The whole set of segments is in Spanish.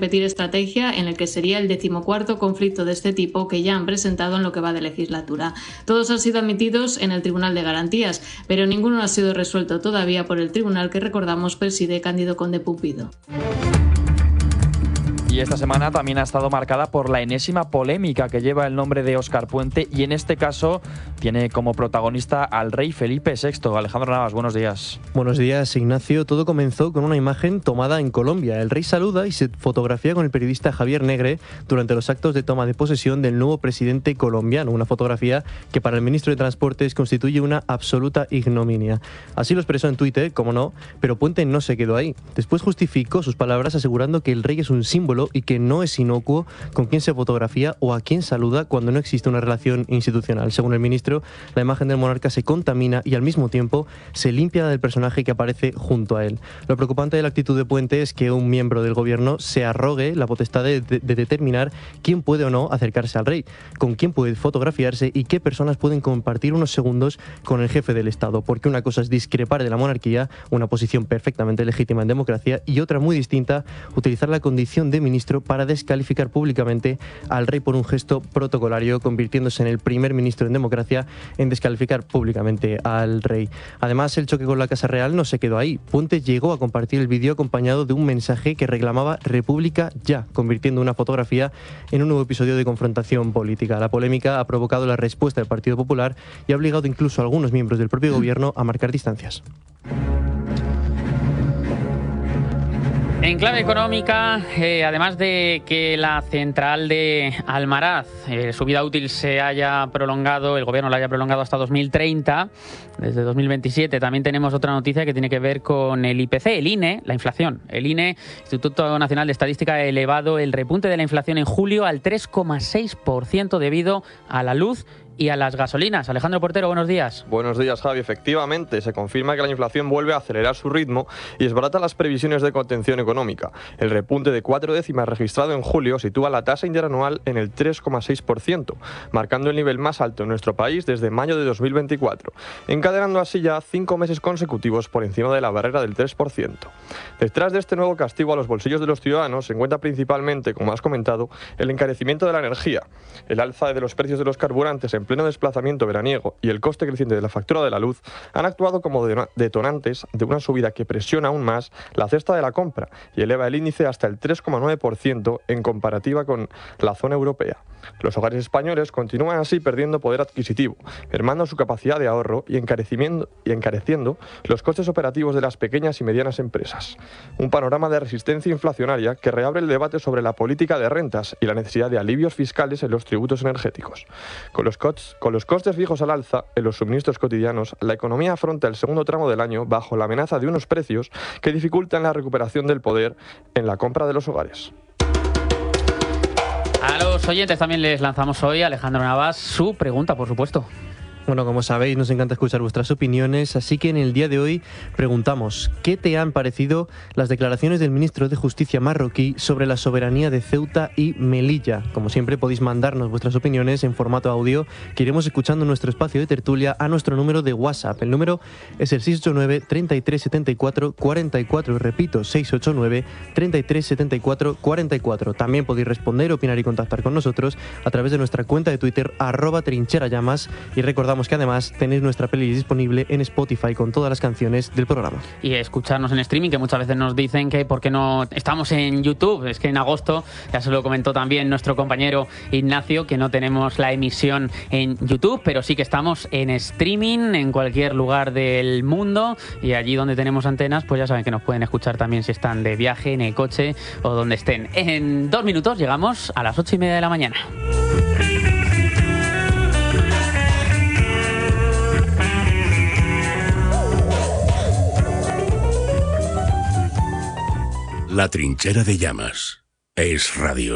repetir estrategia en el que sería el 14º conflicto de este tipo que ya han presentado en lo que va de legislatura. Todos han sido admitidos en el Tribunal de Garantías, pero ninguno ha sido resuelto todavía por el tribunal que, recordamos, preside Cándido Conde Pumpido. Y esta semana también ha estado marcada por la enésima polémica que lleva el nombre de Óscar Puente, y en este caso tiene como protagonista al rey Felipe VI. Alejandro Navas, buenos días. Buenos días, Ignacio. Todo comenzó con una imagen tomada en Colombia. El rey saluda y se fotografía con el periodista Javier Negre durante los actos de toma de posesión del nuevo presidente colombiano. Una fotografía que para el ministro de Transportes constituye una absoluta ignominia. Así lo expresó en Twitter, como no, pero Puente no se quedó ahí. Después justificó sus palabras asegurando que el rey es un símbolo y que no es inocuo con quién se fotografía o a quién saluda cuando no existe una relación institucional. Según el ministro, la imagen del monarca se contamina y al mismo tiempo se limpia del personaje que aparece junto a él. Lo preocupante de la actitud de Puente es que un miembro del gobierno se arrogue la potestad de determinar quién puede o no acercarse al rey, con quién puede fotografiarse y qué personas pueden compartir unos segundos con el jefe del Estado, porque una cosa es discrepar de la monarquía, una posición perfectamente legítima en democracia, y otra muy distinta, utilizar la condición de ministro para descalificar públicamente al rey por un gesto protocolario, convirtiéndose en el primer ministro en democracia en descalificar públicamente al rey. Además, el choque con la Casa Real no se quedó ahí. Puente llegó a compartir el vídeo acompañado de un mensaje que reclamaba República ya, convirtiendo una fotografía en un nuevo episodio de confrontación política. La polémica ha provocado la respuesta del Partido Popular y ha obligado incluso a algunos miembros del propio gobierno a marcar distancias. En clave económica, además de que la central de Almaraz, su vida útil se haya prolongado, el gobierno la haya prolongado hasta 2030, desde 2027, también tenemos otra noticia que tiene que ver con el IPC, el INE, la inflación. El INE, Instituto Nacional de Estadística, ha elevado el repunte de la inflación en julio al 3,6% debido a la luz y a las gasolinas. Alejandro Portero, buenos días. Buenos días, Javi. Efectivamente, se confirma que la inflación vuelve a acelerar su ritmo y desbarata las previsiones de contención económica. El repunte de 4 décimas registrado en julio sitúa la tasa interanual en el 3,6%, marcando el nivel más alto en nuestro país desde mayo de 2024, encadenando así ya 5 meses consecutivos por encima de la barrera del 3%. Detrás de este nuevo castigo a los bolsillos de los ciudadanos se encuentra principalmente, como has comentado, el encarecimiento de la energía, el alza de los precios de los carburantes en pleno desplazamiento veraniego y el coste creciente de la factura de la luz han actuado como detonantes de una subida que presiona aún más la cesta de la compra y eleva el índice hasta el 3,9% en comparativa con la zona europea. Los hogares españoles continúan así perdiendo poder adquisitivo, mermando su capacidad de ahorro y encareciendo los costes operativos de las pequeñas y medianas empresas. Un panorama de resistencia inflacionaria que reabre el debate sobre la política de rentas y la necesidad de alivios fiscales en los tributos energéticos. Con los costes fijos al alza en los suministros cotidianos, la economía afronta el segundo tramo del año bajo la amenaza de unos precios que dificultan la recuperación del poder en la compra de los hogares. A los oyentes también les lanzamos hoy, Alejandro Navas, su pregunta, por supuesto. Bueno, como sabéis, nos encanta escuchar vuestras opiniones, así que en el día de hoy preguntamos: ¿qué te han parecido las declaraciones del ministro de Justicia marroquí sobre la soberanía de Ceuta y Melilla? Como siempre, podéis mandarnos vuestras opiniones en formato audio, que iremos escuchando en nuestro espacio de tertulia a nuestro número de WhatsApp. El número es el 689 3374 44, repito, 689 3374 44. También podéis responder, opinar y contactar con nosotros a través de nuestra cuenta de Twitter, @trincherallamas, y recordamos que además tenéis nuestra playlist disponible en Spotify con todas las canciones del programa. Y escucharnos en streaming, que muchas veces nos dicen que por qué no estamos en YouTube. Es que en agosto, ya se lo comentó también nuestro compañero Ignacio, que no tenemos la emisión en YouTube, pero sí que estamos en streaming en cualquier lugar del mundo, y allí donde tenemos antenas, pues ya saben que nos pueden escuchar también si están de viaje, en el coche o donde estén. En 2 minutos llegamos a las 8:30 de la mañana. La Trinchera de Llamas es radio.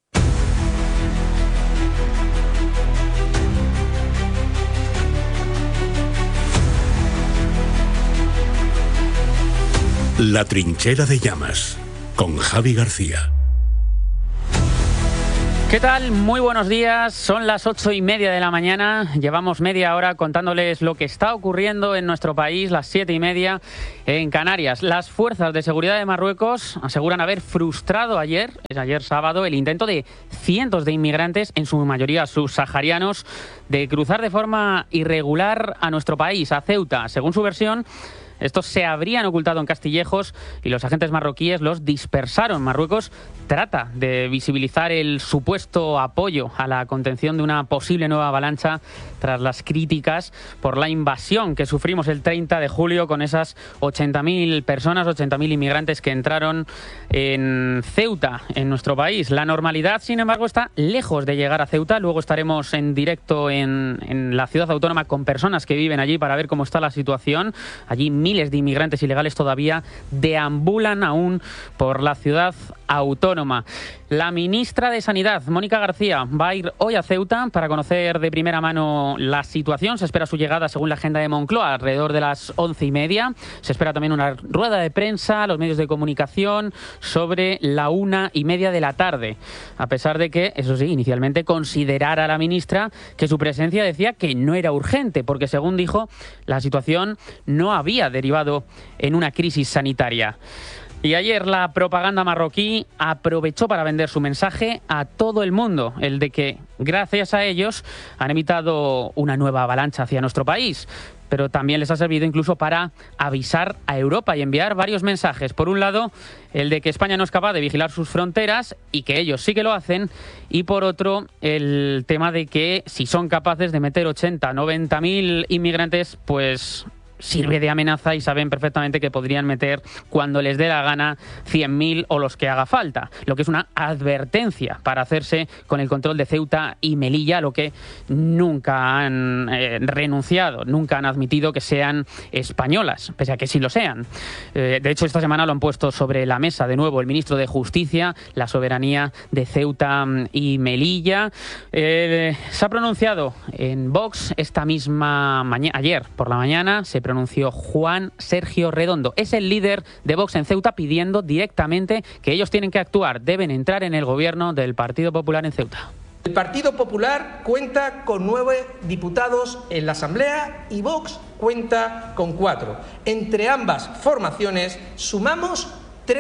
La Trinchera de Llamas con Javi García. ¿Qué tal? Muy buenos días. Son las 8:30 de la mañana. Llevamos media hora contándoles lo que está ocurriendo en nuestro país, las 7:30 en Canarias. Las fuerzas de seguridad de Marruecos aseguran haber frustrado ayer sábado, el intento de cientos de inmigrantes, en su mayoría subsaharianos, de cruzar de forma irregular a nuestro país, a Ceuta. Según su versión, estos se habrían ocultado en Castillejos y los agentes marroquíes los dispersaron. Marruecos trata de visibilizar el supuesto apoyo a la contención de una posible nueva avalancha tras las críticas por la invasión que sufrimos el 30 de julio con esas 80.000 personas, 80.000 inmigrantes que entraron en Ceuta, en nuestro país. La normalidad, sin embargo, está lejos de llegar a Ceuta. Luego estaremos en directo en la ciudad autónoma con personas que viven allí para ver cómo está la situación. Allí miles de inmigrantes ilegales todavía deambulan aún por la ciudad autónoma. La ministra de Sanidad, Mónica García, va a ir hoy a Ceuta para conocer de primera mano la situación. Se espera su llegada, según la agenda de Moncloa, alrededor de las 11:30. Se espera también una rueda de prensa a los medios de comunicación sobre la 1:30 de la tarde. A pesar de que, eso sí, inicialmente considerara la ministra que su presencia decía que no era urgente, porque según dijo, la situación no había derivado en una crisis sanitaria. Y ayer la propaganda marroquí aprovechó para vender su mensaje a todo el mundo, el de que, gracias a ellos, han evitado una nueva avalancha hacia nuestro país. Pero también les ha servido incluso para avisar a Europa y enviar varios mensajes. Por un lado, el de que España no es capaz de vigilar sus fronteras y que ellos sí que lo hacen. Y por otro, el tema de que si son capaces de meter 80, 90.000 inmigrantes, pues sirve de amenaza y saben perfectamente que podrían meter cuando les dé la gana 100.000 o los que haga falta, lo que es una advertencia para hacerse con el control de Ceuta y Melilla, lo que nunca han renunciado, nunca han admitido que sean españolas, pese a que sí lo sean. De hecho, esta semana lo han puesto sobre la mesa de nuevo el ministro de Justicia, la soberanía de Ceuta y Melilla. Se ha pronunciado en Vox esta misma mañana, ayer por la mañana, se pronunció Juan Sergio Redondo. Es el líder de Vox en Ceuta, pidiendo directamente que ellos tienen que actuar, deben entrar en el gobierno del Partido Popular en Ceuta. El Partido Popular cuenta con 9 diputados en la Asamblea y Vox cuenta con 4. Entre ambas formaciones sumamos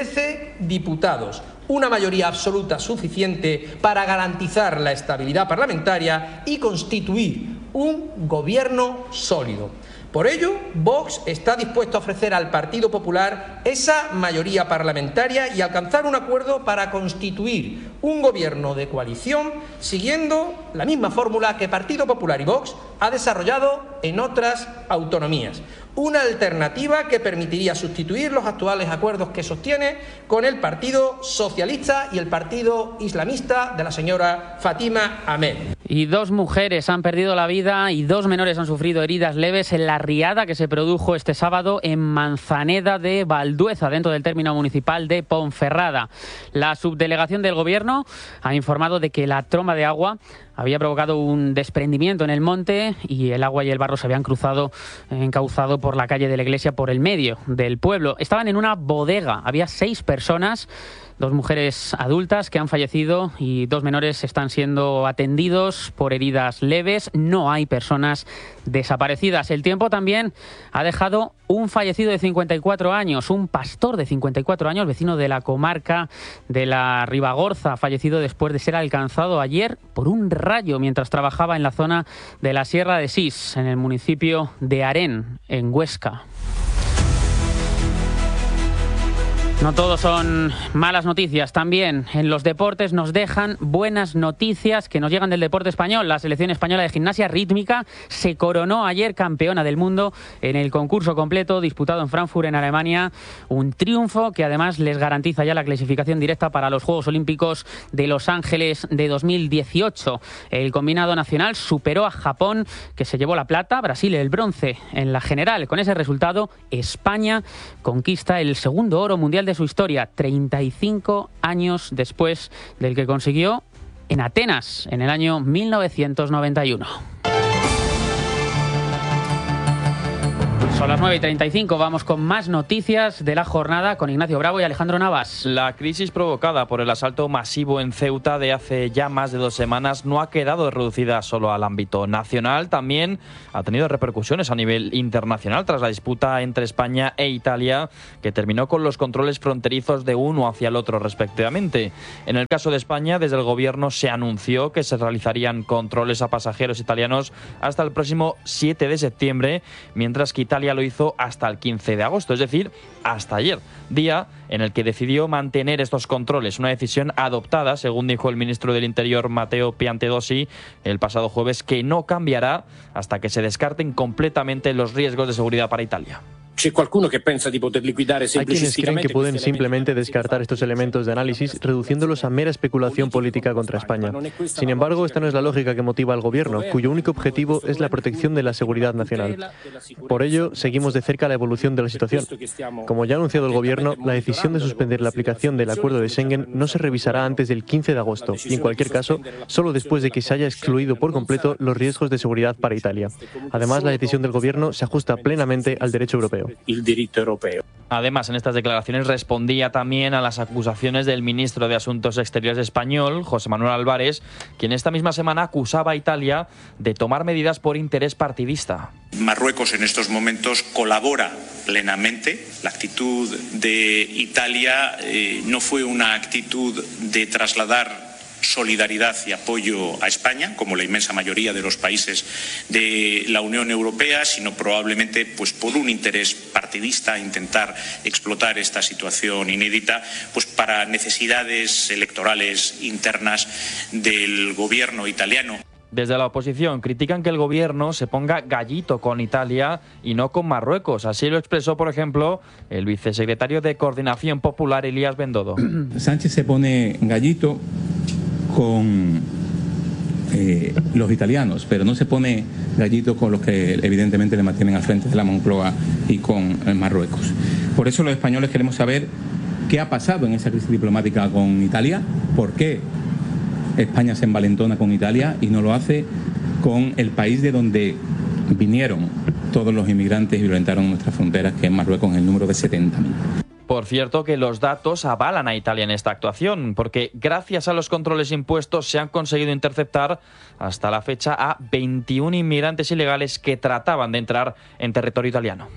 13 diputados, una mayoría absoluta suficiente para garantizar la estabilidad parlamentaria y constituir un gobierno sólido. Por ello, Vox está dispuesto a ofrecer al Partido Popular esa mayoría parlamentaria y alcanzar un acuerdo para constituir un gobierno de coalición siguiendo la misma fórmula que Partido Popular y Vox ha desarrollado en otras autonomías. Una alternativa que permitiría sustituir los actuales acuerdos que sostiene con el Partido Socialista y el Partido Islamista de la señora Fátima Ahmed. Y 2 mujeres han perdido la vida y 2 menores han sufrido heridas leves en la riada que se produjo este sábado en Manzaneda de Valdueza, dentro del término municipal de Ponferrada. La subdelegación del Gobierno ha informado de que la tromba de agua había provocado un desprendimiento en el monte y el agua y el barro se habían encauzado por la calle de la iglesia, por el medio del pueblo. Estaban en una bodega, había 6 personas, 2 mujeres adultas que han fallecido y 2 menores están siendo atendidos por heridas leves. No hay personas desaparecidas. El tiempo también ha dejado un fallecido de 54 años, un pastor de 54 años, vecino de la comarca de la Ribagorza, fallecido después de ser alcanzado ayer por un rayo mientras trabajaba en la zona de la Sierra de Sis, en el municipio de Arén, en Huesca. No todo son malas noticias, también en los deportes nos dejan buenas noticias que nos llegan del deporte español. La selección española de gimnasia rítmica se coronó ayer campeona del mundo en el concurso completo disputado en Frankfurt, en Alemania. Un triunfo que además les garantiza ya la clasificación directa para los Juegos Olímpicos de Los Ángeles de 2018. El combinado nacional superó a Japón, que se llevó la plata, Brasil el bronce en la general. Con ese resultado, España conquista el segundo oro mundial de su historia, 35 años después del que consiguió en Atenas en el año 1991. Son las 9:35, vamos con más noticias de la jornada con Ignacio Bravo y Alejandro Navas. La crisis provocada por el asalto masivo en Ceuta de hace ya más de 2 semanas no ha quedado reducida solo al ámbito nacional, también ha tenido repercusiones a nivel internacional tras la disputa entre España e Italia, que terminó con los controles fronterizos de uno hacia el otro respectivamente. En el caso de España, desde el gobierno se anunció que se realizarían controles a pasajeros italianos hasta el próximo 7 de septiembre, mientras que Italia lo hizo hasta el 15 de agosto, es decir, hasta ayer, día en el que decidió mantener estos controles, una decisión adoptada, según dijo el ministro del Interior Matteo Piantedosi el pasado jueves, que no cambiará hasta que se descarten completamente los riesgos de seguridad para Italia. Hay quienes creen que pueden simplemente descartar estos elementos de análisis reduciéndolos a mera especulación política contra España. Sin embargo, esta no es la lógica que motiva al gobierno, cuyo único objetivo es la protección de la seguridad nacional. Por ello, seguimos de cerca la evolución de la situación. Como ya ha anunciado el gobierno, la decisión de suspender la aplicación del acuerdo de Schengen no se revisará antes del 15 de agosto y, en cualquier caso, solo después de que se haya excluido por completo los riesgos de seguridad para Italia. Además, la decisión del gobierno se ajusta plenamente al derecho europeo. El derecho europeo. Además, en estas declaraciones respondía también a las acusaciones del ministro de Asuntos Exteriores español, José Manuel Álvarez, quien esta misma semana acusaba a Italia de tomar medidas por interés partidista. Marruecos en estos momentos colabora plenamente. La actitud de Italia no fue una actitud de trasladar solidaridad y apoyo a España, como la inmensa mayoría de los países de la Unión Europea, sino probablemente pues por un interés partidista, intentar explotar esta situación inédita pues para necesidades electorales internas del gobierno italiano. Desde la oposición critican que el gobierno se ponga gallito con Italia y no con Marruecos. Así lo expresó, por ejemplo, el vicesecretario de Coordinación Popular, Elías Bendodo. Sánchez se pone gallito con los italianos, pero no se pone gallito con los que evidentemente le mantienen al frente de la Moncloa y con Marruecos. Por eso los españoles queremos saber qué ha pasado en esa crisis diplomática con Italia, por qué España se envalentona con Italia y no lo hace con el país de donde vinieron todos los inmigrantes y violentaron nuestras fronteras, que es Marruecos, en el número de 70.000. Por cierto, que los datos avalan a Italia en esta actuación, porque gracias a los controles impuestos se han conseguido interceptar hasta la fecha a 21 inmigrantes ilegales que trataban de entrar en territorio italiano.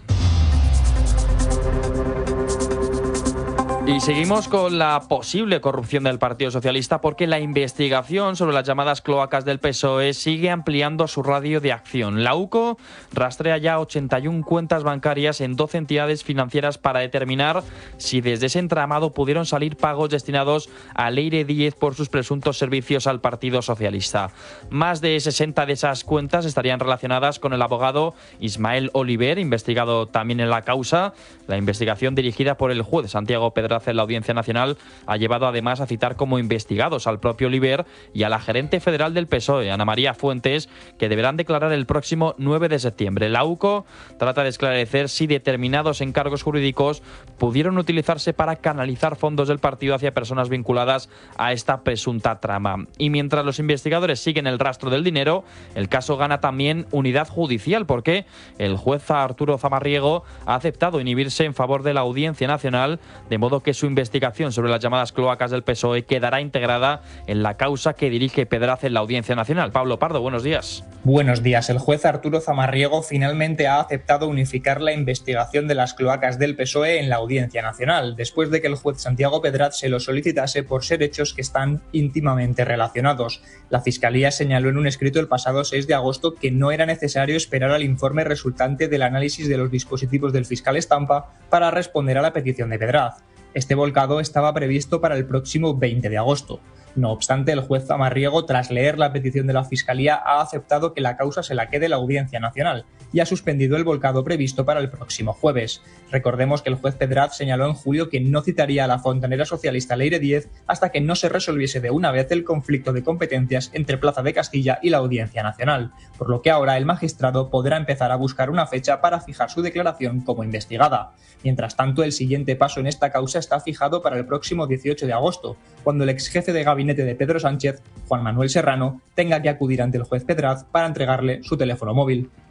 Y seguimos con la posible corrupción del Partido Socialista, porque la investigación sobre las llamadas cloacas del PSOE sigue ampliando su radio de acción. La UCO rastrea ya 81 cuentas bancarias en 12 entidades financieras para determinar si desde ese entramado pudieron salir pagos destinados a Leire Díez por sus presuntos servicios al Partido Socialista. Más de 60 de esas cuentas estarían relacionadas con el abogado Ismael Oliver, investigado también en la causa. La investigación, dirigida por el juez Santiago Pedraz en la Audiencia Nacional, ha llevado además a citar como investigados al propio Oliver y a la gerente federal del PSOE, Ana María Fuentes, que deberán declarar el próximo 9 de septiembre. La UCO trata de esclarecer si determinados encargos jurídicos pudieron utilizarse para canalizar fondos del partido hacia personas vinculadas a esta presunta trama. Y mientras los investigadores siguen el rastro del dinero, el caso gana también unidad judicial, porque el juez Arturo Zamarriego ha aceptado inhibirse en favor de la Audiencia Nacional, de modo que su investigación sobre las llamadas cloacas del PSOE quedará integrada en la causa que dirige Pedraz en la Audiencia Nacional. Pablo Pardo, buenos días. Buenos días. El juez Arturo Zamarriego finalmente ha aceptado unificar la investigación de las cloacas del PSOE en la Audiencia Nacional, después de que el juez Santiago Pedraz se lo solicitase por ser hechos que están íntimamente relacionados. La Fiscalía señaló en un escrito el pasado 6 de agosto que no era necesario esperar al informe resultante del análisis de los dispositivos del fiscal Estampa para responder a la petición de Pedraz. Este volcado estaba previsto para el próximo 20 de agosto. No obstante, el juez Zamarriego, tras leer la petición de la Fiscalía, ha aceptado que la causa se la quede la Audiencia Nacional y ha suspendido el volcado previsto para el próximo jueves. Recordemos que el juez Pedraz señaló en julio que no citaría a la fontanera socialista Leire Díez hasta que no se resolviese de una vez el conflicto de competencias entre Plaza de Castilla y la Audiencia Nacional, por lo que ahora el magistrado podrá empezar a buscar una fecha para fijar su declaración como investigada. Mientras tanto, el siguiente paso en esta causa está fijado para el próximo 18 de agosto, cuando el exjefe de gabinete de Pedro Sánchez, Juan Manuel Serrano, tenga que acudir ante el juez Pedraz para entregarle su teléfono móvil.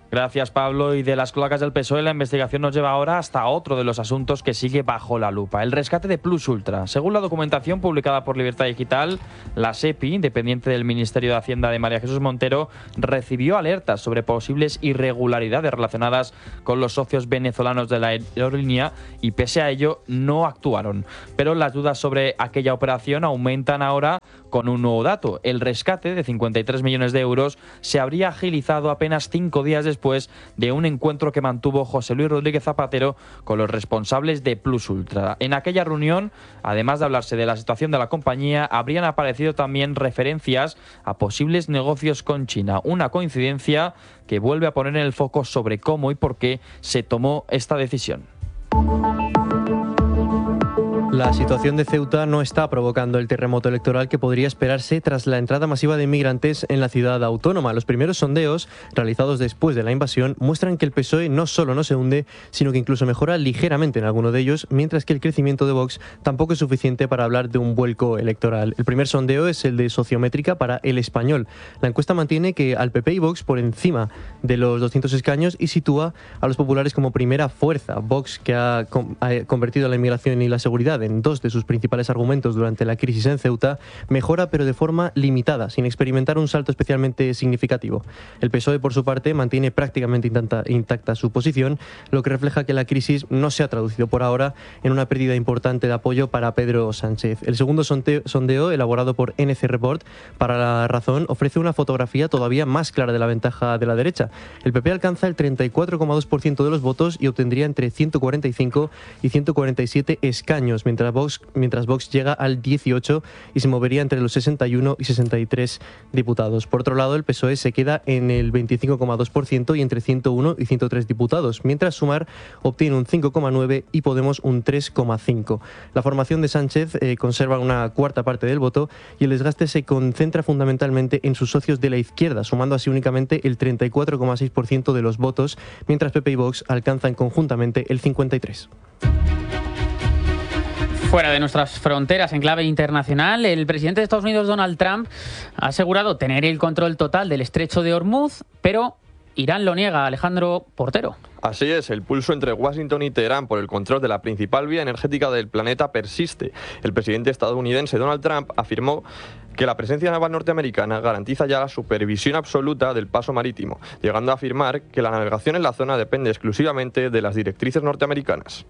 Gracias, Pablo. Y de las cloacas del PSOE, la investigación nos lleva ahora hasta otro de los asuntos que sigue bajo la lupa, el rescate de Plus Ultra. Según la documentación publicada por Libertad Digital, la SEPI, dependiente del Ministerio de Hacienda de María Jesús Montero, recibió alertas sobre posibles irregularidades relacionadas con los socios venezolanos de la aerolínea y, pese a ello, no actuaron. Pero las dudas sobre aquella operación aumentan ahora con un nuevo dato. El rescate de 53 millones de euros se habría agilizado apenas 5 días después de un encuentro que mantuvo José Luis Rodríguez Zapatero con los responsables de Plus Ultra. En aquella reunión, además de hablarse de la situación de la compañía, habrían aparecido también referencias a posibles negocios con China. Una coincidencia que vuelve a poner en el foco sobre cómo y por qué se tomó esta decisión. La situación de Ceuta no está provocando el terremoto electoral que podría esperarse tras la entrada masiva de inmigrantes en la ciudad autónoma. Los primeros sondeos, realizados después de la invasión, muestran que el PSOE no solo no se hunde, sino que incluso mejora ligeramente en alguno de ellos, mientras que el crecimiento de Vox tampoco es suficiente para hablar de un vuelco electoral. El primer sondeo es el de Sociométrica para El Español. La encuesta mantiene que al PP y Vox por encima de los 200 escaños y sitúa a los populares como primera fuerza. Vox, que ha convertido la inmigración y la seguridad en dos de sus principales argumentos durante la crisis en Ceuta, mejora pero de forma limitada, sin experimentar un salto especialmente significativo. El PSOE, por su parte, mantiene prácticamente intacta su posición, lo que refleja que la crisis no se ha traducido por ahora en una pérdida importante de apoyo para Pedro Sánchez. El segundo sondeo, elaborado por NC Report para La Razón, ofrece una fotografía todavía más clara de la ventaja de la derecha. El PP alcanza el 34,2% de los votos y obtendría entre 145 y 147 escaños, mientras Vox llega al 18 y se movería entre los 61 y 63 diputados. Por otro lado, el PSOE se queda en el 25,2% y entre 101 y 103 diputados, mientras Sumar obtiene un 5,9 y Podemos un 3,5. La formación de Sánchez conserva una cuarta parte del voto y el desgaste se concentra fundamentalmente en sus socios de la izquierda, sumando así únicamente el 34,6% de los votos, mientras PP y Vox alcanzan conjuntamente el 53%. Fuera de nuestras fronteras, en clave internacional, el presidente de Estados Unidos, Donald Trump, ha asegurado tener el control total del estrecho de Hormuz, pero Irán lo niega. Alejandro Portero. Así es, el pulso entre Washington y Teherán por el control de la principal vía energética del planeta persiste. El presidente estadounidense Donald Trump afirmó que la presencia naval norteamericana garantiza ya la supervisión absoluta del paso marítimo, llegando a afirmar que la navegación en la zona depende exclusivamente de las directrices norteamericanas.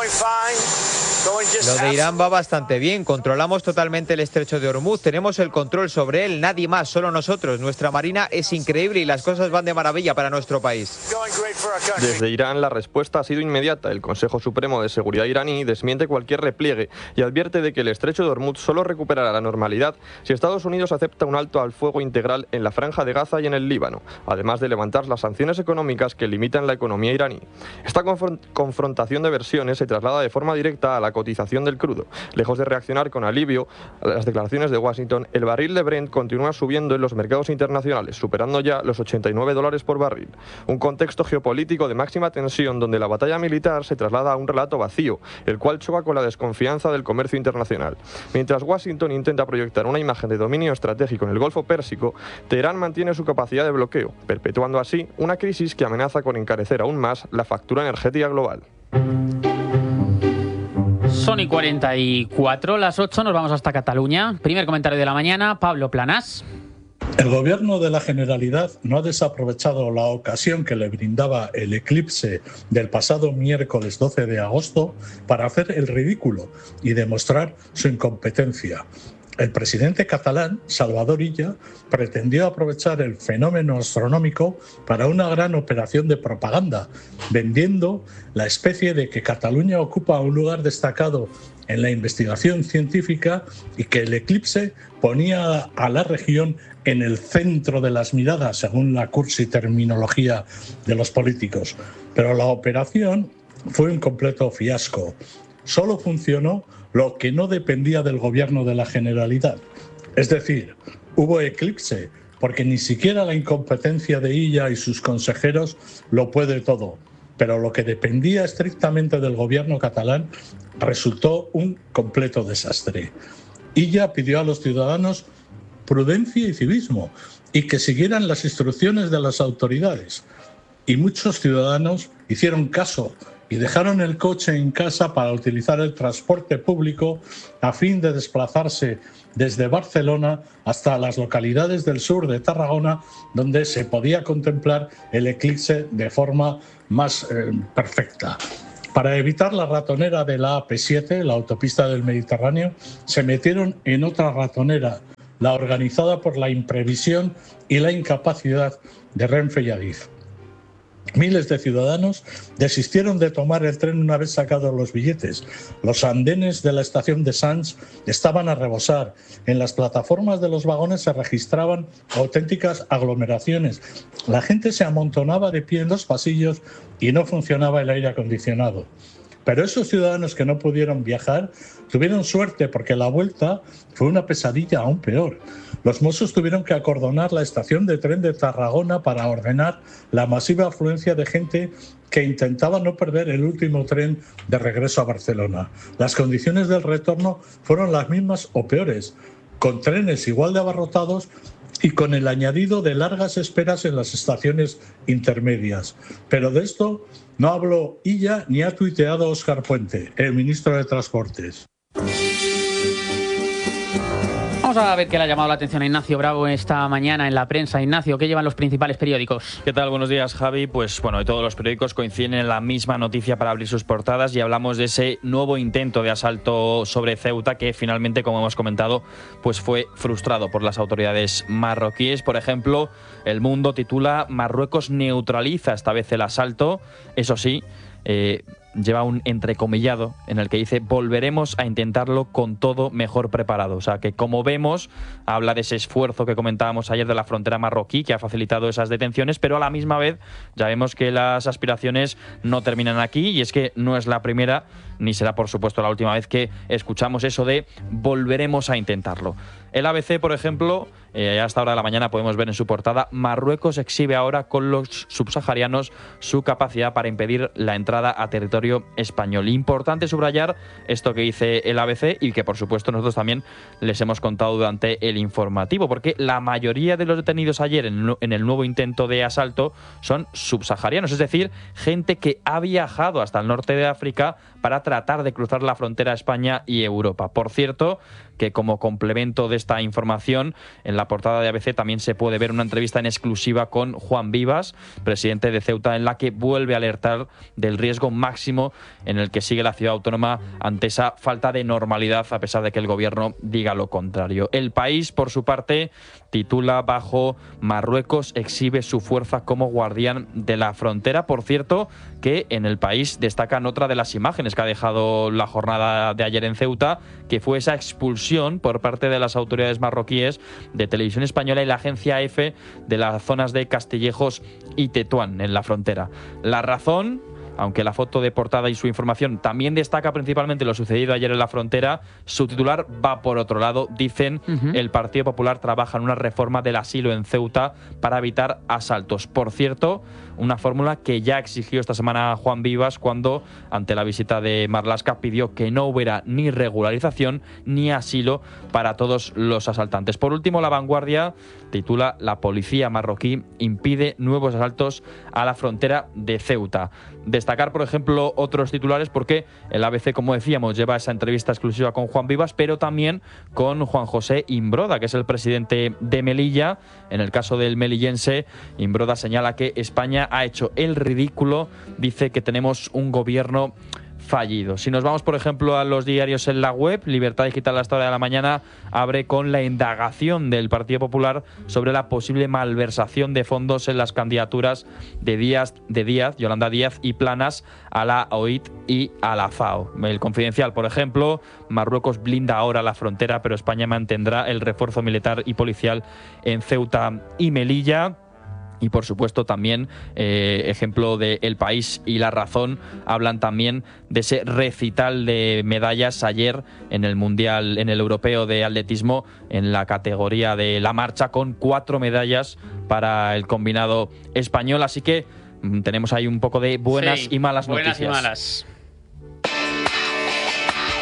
Lo de Irán va bastante bien, controlamos totalmente el estrecho de Hormuz, tenemos el control sobre él, nadie más, solo nosotros. Nuestra marina es increíble y las cosas van de maravilla para nuestro país. Desde Irán la respuesta ha sido inmediata. El Consejo Supremo de Seguridad iraní desmiente cualquier repliegue y advierte de que el estrecho de Hormuz solo recuperará la normalidad si Estados Unidos acepta un alto al fuego integral en la Franja de Gaza y en el Líbano, además de levantar las sanciones económicas que limitan la economía iraní. Esta confrontación de versiones se traslada de forma directa a la cotización del crudo. Lejos de reaccionar con alivio a las declaraciones de Washington, el barril de Brent continúa subiendo en los mercados internacionales, superando ya los $89 por barril. Un contexto geopolítico de máxima tensión donde la batalla militar se traslada a un relato vacío, el cual choca con la desconfianza del comercio internacional. Mientras Washington intenta proyectar una imagen de dominio estratégico en el Golfo Pérsico, Teherán mantiene su capacidad de bloqueo, perpetuando así una crisis que amenaza con encarecer aún más la factura energética global. Son y 44, las 8, nos vamos hasta Cataluña. Primer comentario de la mañana, Pablo Planás. El Gobierno de la Generalidad no ha desaprovechado la ocasión que le brindaba el eclipse del pasado miércoles 12 de agosto para hacer el ridículo y demostrar su incompetencia. El presidente catalán, Salvador Illa, pretendió aprovechar el fenómeno astronómico para una gran operación de propaganda, vendiendo la especie de que Cataluña ocupa un lugar destacado en la investigación científica y que el eclipse ponía a la región en el centro de las miradas, según la cursi terminología de los políticos. Pero la operación fue un completo fiasco. Solo funcionó lo que no dependía del Gobierno de la Generalidad. Es decir, hubo eclipse, porque ni siquiera la incompetencia de Illa y sus consejeros lo puede todo. Pero lo que dependía estrictamente del Gobierno catalán resultó un completo desastre. Illa pidió a los ciudadanos prudencia y civismo y que siguieran las instrucciones de las autoridades. y muchos ciudadanos hicieron caso y dejaron el coche en casa para utilizar el transporte público a fin de desplazarse desde Barcelona hasta las localidades del sur de Tarragona, donde se podía contemplar el eclipse de forma más perfecta. Para evitar la ratonera de la AP7, la autopista del Mediterráneo, se metieron en otra ratonera, la organizada por la imprevisión y la incapacidad de Renfe y Adif. Miles de ciudadanos desistieron de tomar el tren una vez sacados los billetes. Los andenes de la estación de Sants estaban a rebosar. En las plataformas de los vagones se registraban auténticas aglomeraciones. La gente se amontonaba de pie en los pasillos y no funcionaba el aire acondicionado. Pero esos ciudadanos que no pudieron viajar tuvieron suerte porque la vuelta fue una pesadilla aún peor. Los Mossos tuvieron que acordonar la estación de tren de Tarragona para ordenar la masiva afluencia de gente que intentaba no perder el último tren de regreso a Barcelona. Las condiciones del retorno fueron las mismas o peores, con trenes igual de abarrotados y con el añadido de largas esperas en las estaciones intermedias. Pero de esto no habló Illa ni ha tuiteado Óscar Puente, el ministro de Transportes. Vamos a ver qué le ha llamado la atención a Ignacio Bravo esta mañana en la prensa. Ignacio, ¿qué llevan los principales periódicos? ¿Qué tal? Buenos días, Javi. Pues bueno, todos los periódicos coinciden en la misma noticia para abrir sus portadas y hablamos de ese nuevo intento de asalto sobre Ceuta que finalmente, como hemos comentado, pues fue frustrado por las autoridades marroquíes. Por ejemplo, El Mundo titula "Marruecos neutraliza esta vez el asalto". Eso sí, lleva un entrecomillado en el que dice "volveremos a intentarlo con todo mejor preparado". O sea que, como vemos, habla de ese esfuerzo que comentábamos ayer de la frontera marroquí que ha facilitado esas detenciones, pero a la misma vez ya vemos que las aspiraciones no terminan aquí, y es que no es la primera ni será, por supuesto, la última vez que escuchamos eso de "volveremos a intentarlo". El ABC, por ejemplo, a esta hora de la mañana podemos ver en su portada: Marruecos exhibe ahora con los subsaharianos su capacidad para impedir la entrada a territorio español. Importante subrayar esto que dice el ABC y que, por supuesto, nosotros también les hemos contado durante el informativo, porque la mayoría de los detenidos ayer en el nuevo intento de asalto son subsaharianos, es decir, gente que ha viajado hasta el norte de África para tratar de cruzar la frontera a España y Europa. Por cierto, que como complemento de esta información, en la portada de ABC también se puede ver una entrevista en exclusiva con Juan Vivas, presidente de Ceuta, en la que vuelve a alertar del riesgo máximo en el que sigue la ciudad autónoma ante esa falta de normalidad, a pesar de que el gobierno diga lo contrario. El País, por su parte, titula bajo "Marruecos exhibe su fuerza como guardián de la frontera". Por cierto, que en El País destacan otra de las imágenes que ha dejado la jornada de ayer en Ceuta, que fue esa expulsión por parte de las autoridades marroquíes de Televisión Española y la agencia EFE de las zonas de Castillejos y Tetuán, en la frontera. La Razón, aunque la foto de portada y su información también destaca principalmente lo sucedido ayer en la frontera, su titular va por otro lado. Dicen, el Partido Popular trabaja en una reforma del asilo en Ceuta para evitar asaltos. Por cierto, una fórmula que ya exigió esta semana Juan Vivas cuando, ante la visita de Marlaska, pidió que no hubiera ni regularización ni asilo para todos los asaltantes. Por último, La Vanguardia titula "La policía marroquí impide nuevos asaltos a la frontera de Ceuta". Destacar, por ejemplo, otros titulares, porque el ABC, como decíamos, lleva esa entrevista exclusiva con Juan Vivas, pero también con Juan José Imbroda, que es el presidente de Melilla. En el caso del melillense, Imbroda señala que España ha hecho el ridículo, dice que tenemos un gobierno fallido. Si nos vamos, por ejemplo, a los diarios en la web, Libertad Digital a esta hora de la mañana abre con la indagación del Partido Popular sobre la posible malversación de fondos en las candidaturas de Díaz, Yolanda Díaz y Planas a la OIT y a la FAO. El Confidencial, por ejemplo, Marruecos blinda ahora la frontera, pero España mantendrá el refuerzo militar y policial en Ceuta y Melilla. Y, por supuesto, también, ejemplo de El País y La Razón, hablan también de ese recital de medallas ayer en el Mundial, en el Europeo de Atletismo, en la categoría de la marcha, con 4 medallas para el combinado español. Así que tenemos ahí un poco de buenas y malas noticias. Buenas y malas.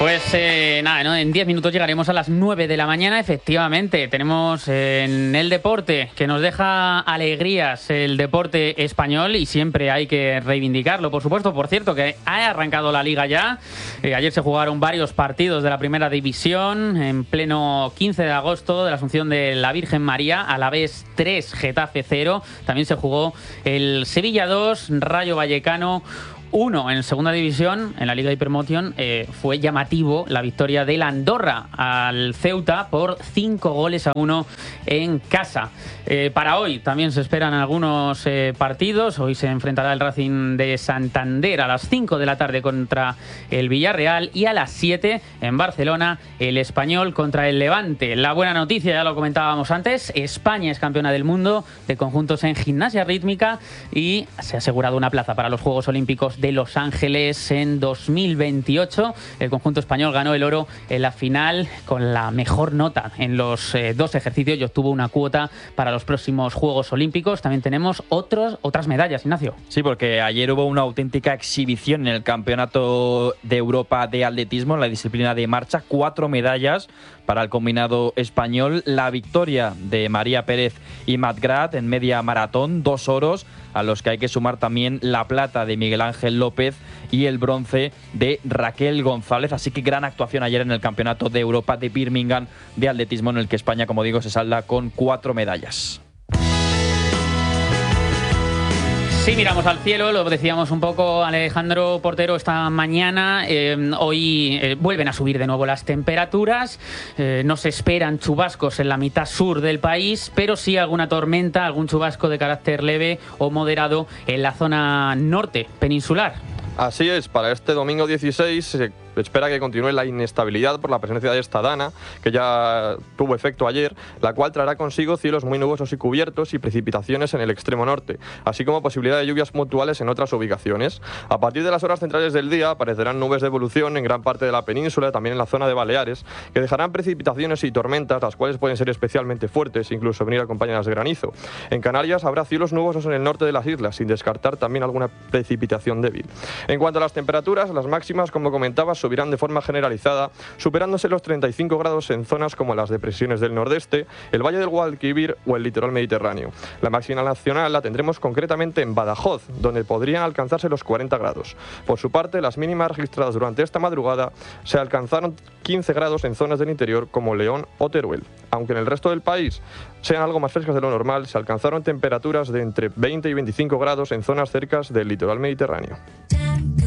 Pues nada, ¿no? En 10 minutos llegaremos a las 9 de la mañana. Efectivamente, tenemos en el deporte que nos deja alegrías el deporte español y siempre hay que reivindicarlo, por supuesto. Por cierto, que ha arrancado la Liga ya. Ayer se jugaron varios partidos de la Primera División en pleno 15 de agosto de la Asunción de la Virgen María. Alavés 3, Getafe 0. También se jugó el Sevilla 2, Rayo Vallecano 1 en segunda división. En la Liga Hypermotion fue llamativo la victoria del Andorra al Ceuta por 5-1 en casa. Para hoy también se esperan algunos partidos. Hoy se enfrentará el Racing de Santander a las 5 de la tarde contra el Villarreal y a las 7 en Barcelona el Español contra el Levante. La buena noticia, ya lo comentábamos antes, España es campeona del mundo de conjuntos en gimnasia rítmica y se ha asegurado una plaza para los Juegos Olímpicos de Los Ángeles en 2028. El conjunto español ganó el oro en la final con la mejor nota en los dos ejercicios y obtuvo una cuota para los próximos Juegos Olímpicos. También tenemos otras medallas, Ignacio. Sí, porque ayer hubo una auténtica exhibición en el Campeonato de Europa de Atletismo en la disciplina de marcha. 4 medallas para el combinado español. La victoria de María Pérez y Matt Grad en media maratón, 2 oros, a los que hay que sumar también la plata de Miguel Ángel López y el bronce de Raquel González. Así que gran actuación ayer en el Campeonato de Europa de Birmingham de atletismo, en el que España, como digo, se salda con 4 medallas. Sí, miramos al cielo, lo decíamos un poco Alejandro Portero esta mañana. Hoy vuelven a subir de nuevo las temperaturas. No se esperan chubascos en la mitad sur del país, pero sí alguna tormenta, algún chubasco de carácter leve o moderado en la zona norte peninsular. Así es, para este domingo 16 se espera que continúe la inestabilidad por la presencia de esta dana, que ya tuvo efecto ayer, la cual traerá consigo cielos muy nubosos y cubiertos y precipitaciones en el extremo norte, así como posibilidad de lluvias puntuales en otras ubicaciones. A partir de las horas centrales del día aparecerán nubes de evolución en gran parte de la península, también en la zona de Baleares, que dejarán precipitaciones y tormentas, las cuales pueden ser especialmente fuertes, incluso venir acompañadas de granizo. En Canarias habrá cielos nubosos en el norte de las islas, sin descartar también alguna precipitación débil. En cuanto a las temperaturas, las máximas, como comentaba, subirán de forma generalizada, superándose los 35 grados en zonas como las depresiones del nordeste, el Valle del Guadalquivir o el litoral mediterráneo. La máxima nacional la tendremos concretamente en Badajoz, donde podrían alcanzarse los 40 grados. Por su parte, las mínimas registradas durante esta madrugada se alcanzaron 15 grados en zonas del interior como León o Teruel. Aunque en el resto del país sean algo más frescas de lo normal, se alcanzaron temperaturas de entre 20 y 25 grados en zonas cercas del litoral mediterráneo.